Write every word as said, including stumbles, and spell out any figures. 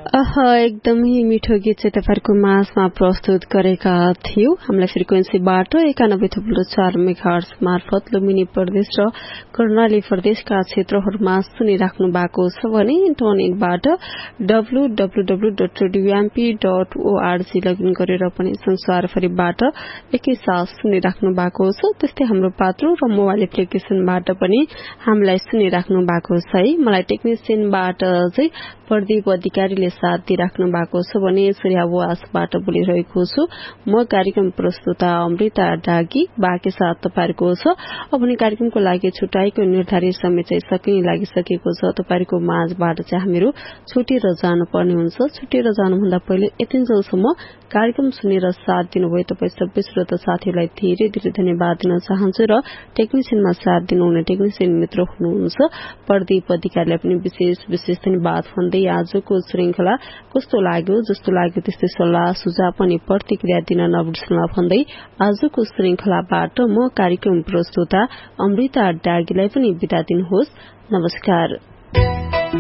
अह एकदमै मिठो गीत चाहिँ तपाईँहरूको माझमा प्रस्तुत गरेका थियौ। हामीलाई फ्रिक्वेन्सीबाट एकानब्बे थुप्रो चार मेगाहर्ज मार्फत लुम्बिनी प्रदेश र कर्णाली प्रदेशका क्षेत्रहरूमा सुनिराख्नु भएको छ भने इन्टरनेटबाट W W W dot रेडियोएमपी dot ORG login गरेर पनि संसारभरिबाट एकैसाथ सुनिराख्नु भएको छ। त्यस्तै हाम्रो पात्रो र मोबाइल एप्लिकेशनबाट पनि हामीलाई सुनिराख्नु भएको छ है। मलाई टेक्निसियनबाट चाहिँ प्रदीप अधिकारीले साथ दिइराख्नु भएको छ भने सूर्यावासबाट बोलिरहेको छु म कार्यक्रम प्रस्तुता अमृता डागी। बाँकी साथ तपाईहरुको छ। अब भने कार्यक्रमको लागि छुट्याएको निर्धारित समय चाहिँ सकिन लागिसकेको छ। तपाईहरुको माझबाट चाहिँ हामीहरू छुटेर जानुपर्ने हुन्छ। छुटेर जानुभन्दा पहिले यतिन्जेलसम्म कार्यक्रम सुनेर साथ दिनुभयो तपाई सबै श्रोता साथीहरूलाई धेरै धेरै धन्यवाद दिन चाहन्छु र टेक्निसियनमा साथ दिनुहुने टेक्निसियन मित्र हुनुहुन्छ प्रदीप अधिकारीलाई पनि विशेष विशेष धन्यवाद भन्दै आजको श्रृंखला कस्तो लाग्यो जस्तो लाग्यो त्यस्तै सल्लाह सुझाव पनि प्रतिक्रिया दिन नबिर्सनु भन्दै आजको श्रृंखलाबाट म कार्यक्रम प्रस्तुता अमृता डागीलाई पनि बिदा दिनुहोस्। नमस्कार।